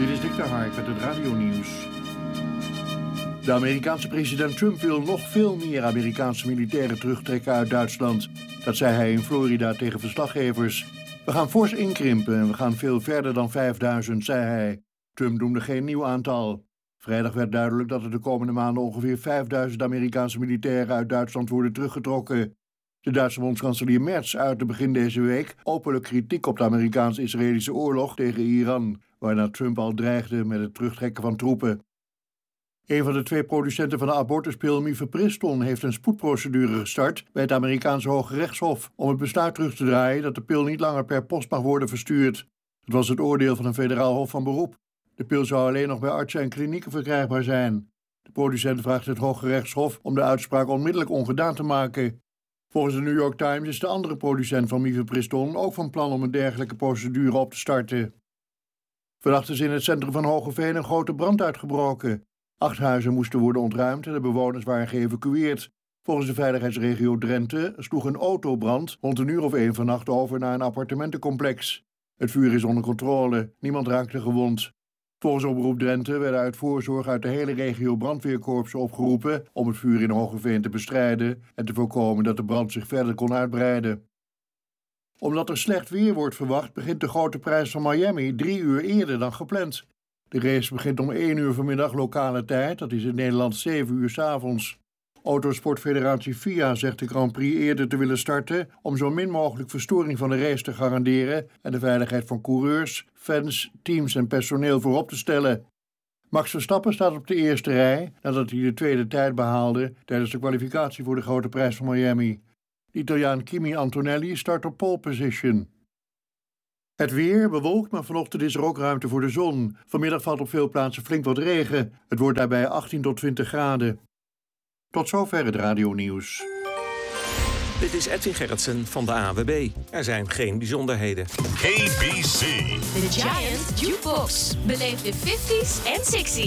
Dit is Dick de Hark met het radionieuws. De Amerikaanse president Trump wil nog veel meer Amerikaanse militairen terugtrekken uit Duitsland. Dat zei hij in Florida tegen verslaggevers. We gaan fors inkrimpen en we gaan veel verder dan 5000, zei hij. Trump noemde geen nieuw aantal. Vrijdag werd duidelijk dat er de komende maanden ongeveer 5000 Amerikaanse militairen uit Duitsland worden teruggetrokken. De Duitse bondskanselier Merz uitte begin deze week openlijk kritiek op de Amerikaans-Israëlische oorlog tegen Iran, waarna Trump al dreigde met het terugtrekken van troepen. Een van de twee producenten van de abortuspil mifepriston heeft een spoedprocedure gestart bij het Amerikaanse Hoge Rechtshof om het besluit terug te draaien dat de pil niet langer per post mag worden verstuurd. Het was het oordeel van een federaal hof van beroep. De pil zou alleen nog bij artsen en klinieken verkrijgbaar zijn. De producent vraagt het Hoge Rechtshof om de uitspraak onmiddellijk ongedaan te maken. Volgens de New York Times is de andere producent van mifepriston ook van plan om een dergelijke procedure op te starten. Vannacht is in het centrum van Hogeveen een grote brand uitgebroken. 8 huizen moesten worden ontruimd en de bewoners waren geëvacueerd. Volgens de veiligheidsregio Drenthe sloeg een autobrand rond 1:00 vannacht over naar een appartementencomplex. Het vuur is onder controle, niemand raakte gewond. Volgens Omroep Drenthe werden uit voorzorg uit de hele regio brandweerkorpsen opgeroepen om het vuur in Hogeveen te bestrijden en te voorkomen dat de brand zich verder kon uitbreiden. Omdat er slecht weer wordt verwacht, begint de grote prijs van Miami 3 uur eerder dan gepland. De race begint om 1 uur vanmiddag lokale tijd, dat is in Nederland 7 uur 's avonds. Autosportfederatie FIA zegt de Grand Prix eerder te willen starten om zo min mogelijk verstoring van de race te garanderen en de veiligheid van coureurs, fans, teams en personeel voorop te stellen. Max Verstappen staat op de eerste rij nadat hij de tweede tijd behaalde tijdens de kwalificatie voor de grote prijs van Miami. De Italiaan Kimi Antonelli start op pole position. Het weer bewolkt, maar vanochtend is er ook ruimte voor de zon. Vanmiddag valt op veel plaatsen flink wat regen. Het wordt daarbij 18 tot 20 graden. Tot zover het radionieuws. Dit is Edwin Gerritsen van de ANWB. Er zijn geen bijzonderheden. ABC. The Giant Jukebox. Beleef de 50s en 60s.